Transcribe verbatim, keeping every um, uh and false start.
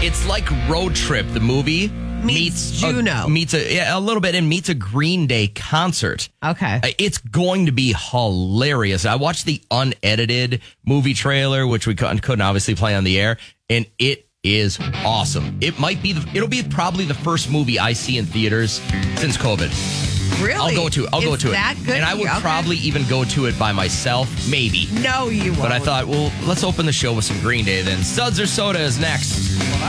It's like Road Trip, the movie. Meets Meets Juno. A, meets a, yeah, a little bit and meets a Green Day concert. Okay. Uh, It's going to be hilarious. I watched the unedited movie trailer, which we couldn't, couldn't obviously play on the air, and it is awesome. It might be, the, it'll be probably the first movie I see in theaters since COVID. Really? I'll go to, I'll Is go to that it, good? and I would Okay. probably even go to it by myself, maybe. No, you won't. But I thought, well, let's open the show with some Green Day then. Suds or Soda is next.